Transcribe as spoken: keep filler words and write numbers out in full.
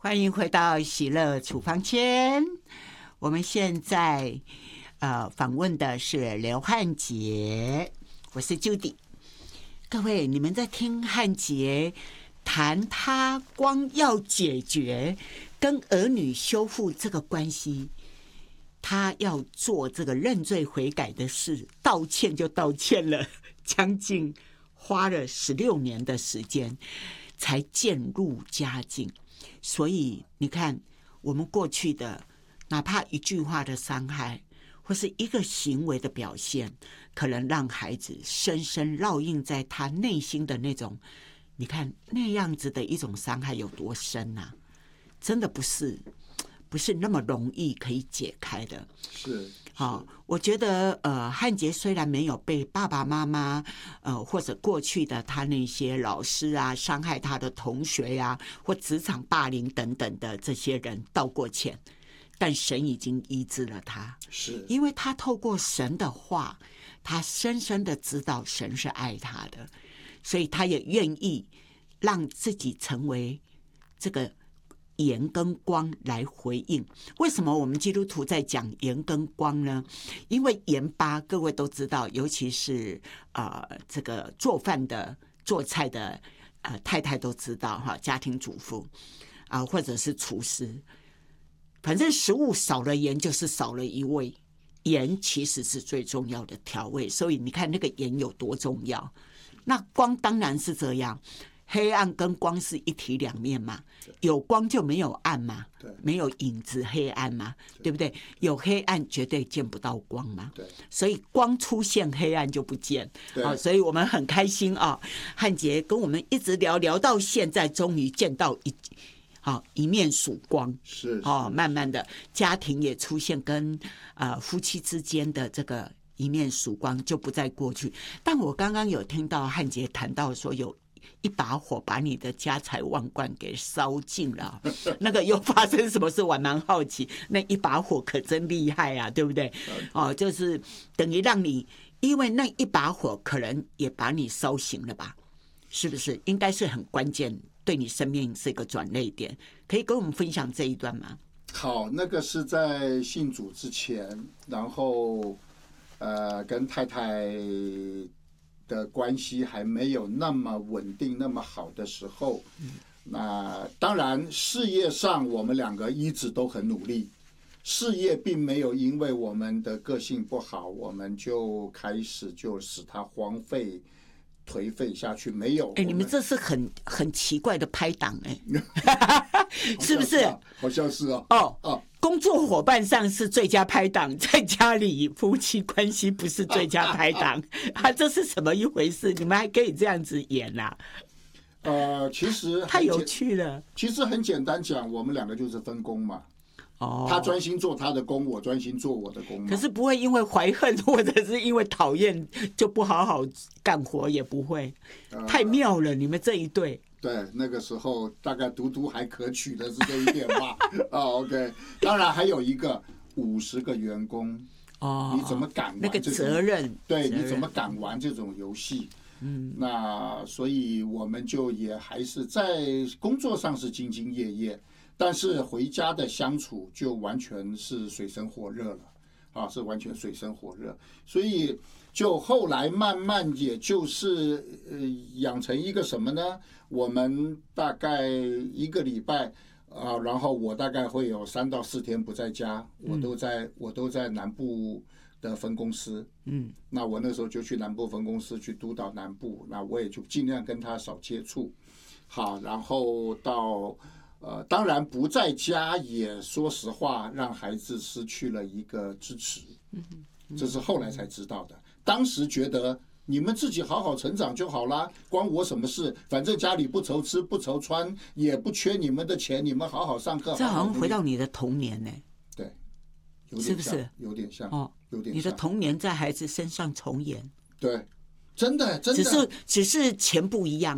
欢迎回到喜乐处方签。我们现在呃访问的是刘汉杰，我是 Judy。各位，你们在听汉杰谈他光要解决跟儿女修复这个关系，他要做这个认罪悔改的事，道歉就道歉了，将近花了十六年的时间才渐入佳境。所以你看，我们过去的哪怕一句话的伤害，或是一个行为的表现，可能让孩子深深烙印在他内心的那种，你看那样子的一种伤害有多深啊！真的不是不是那么容易可以解开的。 是， 好、哦，我觉得呃，汉杰虽然没有被爸爸妈妈呃或者过去的他那些老师啊伤害他的同学呀、啊，或职场霸凌等等的这些人道过歉，但神已经医治了他， 是因为他透过神的话，他深深的知道神是爱他的，所以他也愿意让自己成为这个盐跟光来回应。为什么我们基督徒在讲盐跟光呢？因为盐巴各位都知道，尤其是呃这个做饭的做菜的呃太太都知道哈，家庭主妇啊、呃、或者是厨师，反正食物少了盐就是少了一味。盐其实是最重要的调味，所以你看那个盐有多重要。那光当然是这样。黑暗跟光是一体两面嘛，有光就没有暗嘛，没有影子黑暗嘛， 对, 对不对？有黑暗绝对见不到光嘛，所以光出现黑暗就不见。好，所以我们很开心啊，汉杰跟我们一直聊聊到现在，终于见到一好一面曙光， 是哦，慢慢的家庭也出现跟呃夫妻之间的这个一面曙光，就不再过去。但我刚刚有听到汉杰谈到说有一把火把你的家财万贯给烧尽了，那个又发生什么事？我蛮好奇。那一把火可真厉害啊，对不对？哦，就是等于让你，因为那一把火可能也把你烧醒了吧？是不是？应该是很关键，对你生命是一个转捩点。可以跟我们分享这一段吗？ 好，那个是在信主之前，然后呃，跟太太的关系还没有那么稳定、那么好的时候，那当然事业上我们两个一直都很努力，事业并没有因为我们的个性不好，我们就开始就使它荒废、颓废下去，没有。 哎，你们这是很很奇怪的拍档哎，是不是？ 好像是哦。 哦哦。工作伙伴上是最佳拍档，在家里夫妻关系不是最佳拍档，啊，这是什么一回事？你们还可以这样子演啊？ 呃，其实太有趣了。 其实很简单讲，我们两个就是分工嘛。 哦， 他专心做他的工，我专心做我的工嘛。 可是不会因为怀恨或者是因为讨厌就不好好干活，也不会。呃、太妙了，你们这一对。 对，那个时候大概独独还可取的是这一点吧。啊 ，OK， 当然还有一个五十个员工，哦，你怎么敢玩那个责任？ 对，你怎么敢玩这种游戏？嗯，那所以我们就也还是在工作上是兢兢业业，但是回家的相处就完全是水深火热了。啊，是完全水深火热，所以就后来慢慢也就是呃养成一个什么呢？我们大概一个礼拜啊，然后我大概会有三到四天不在家，我都在、嗯、我都在南部的分公司，嗯，那我那时候就去南部分公司去督导南部，那我也就尽量跟他少接触，好，然后到。呃，当然不在家也说实话，让孩子失去了一个支持，这是后来才知道的。当时觉得你们自己好好成长就好啦，关我什么事？反正家里不愁吃不愁穿，也不缺你们的钱，你们好好上课。 这好像回到你的童年呢、欸。 对，有点像，是不是有点像？ 哦， 有点像。 你的童年在孩子身上重演。 对，真的真的。 只是只是钱不一样。